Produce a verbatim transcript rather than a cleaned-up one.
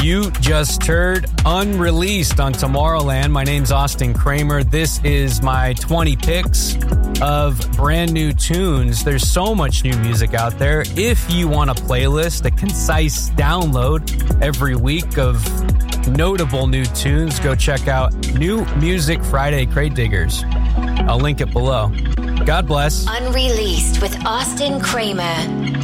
You just heard Unreleased on Tomorrowland. My name's Austin Kramer. This is my twenty picks of brand new tunes. There's so much new music out there. If you want a playlist, a concise download every week of notable new tunes, go check out New Music Friday Crate Diggers. I'll link it below. God bless. Unreleased with Austin Kramer.